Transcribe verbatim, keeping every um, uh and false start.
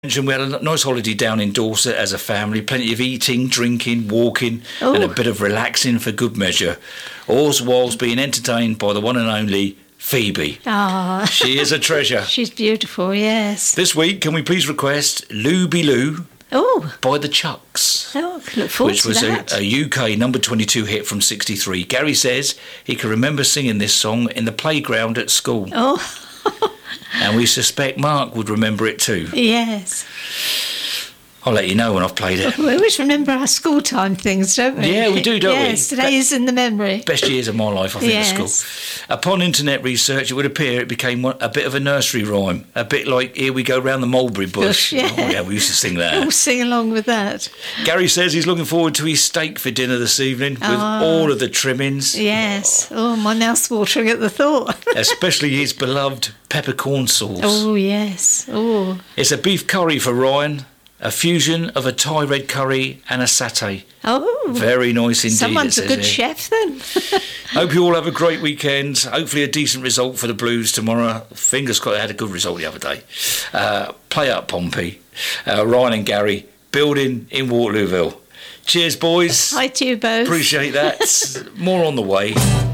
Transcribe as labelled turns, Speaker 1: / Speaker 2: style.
Speaker 1: And we had a nice holiday down in Dorset as a family, plenty of eating, drinking, walking,
Speaker 2: Ooh.
Speaker 1: and a bit of relaxing for good measure. All whilst being entertained by the one and only Phoebe.
Speaker 2: Ah,
Speaker 1: She is a treasure.
Speaker 2: she's beautiful, yes.
Speaker 1: This week, can we please request Looby Loo
Speaker 2: Oh,
Speaker 1: by the Chucks,
Speaker 2: oh, look forward
Speaker 1: which
Speaker 2: to
Speaker 1: was a,
Speaker 2: that.
Speaker 1: a U K number twenty-two hit from sixty-three. Gary says he can remember singing this song in the playground at school,
Speaker 2: Oh,
Speaker 1: and we suspect Mark would remember it too.
Speaker 2: yes.
Speaker 1: I'll let you know when I've played it.
Speaker 2: We always remember our school time things, don't we?
Speaker 1: Yeah, we do, don't we?
Speaker 2: Yes, today is in the memory.
Speaker 1: Best years of my life, I think,
Speaker 2: Yes.
Speaker 1: at school. Upon internet research, it would appear it became one- a bit of a nursery rhyme, a bit like "Here We Go Round the Mulberry Bush."
Speaker 2: Bush, yeah.
Speaker 1: Oh, yeah, we used to sing that.
Speaker 2: We'll sing along with that.
Speaker 1: Gary says he's looking forward to his steak for dinner this evening with
Speaker 2: Oh.
Speaker 1: all of the trimmings,
Speaker 2: Yes. Oh, my mouth's watering at the thought.
Speaker 1: especially his beloved peppercorn sauce.
Speaker 2: Oh, yes. Oh,
Speaker 1: It's a beef curry for Ryan, a fusion of a Thai red curry and a satay.
Speaker 2: oh.
Speaker 1: Very nice indeed.
Speaker 2: Someone's
Speaker 1: it
Speaker 2: a
Speaker 1: says
Speaker 2: good
Speaker 1: here.
Speaker 2: chef then.
Speaker 1: Hope you all have a great weekend. Hopefully a decent result for the Blues tomorrow. Fingers crossed. They had a good result the other day. Uh, play up Pompey. Uh, Ryan and Gary building in Waterlooville. Cheers, boys.
Speaker 2: Hi to you both.
Speaker 1: Appreciate that. More on the way.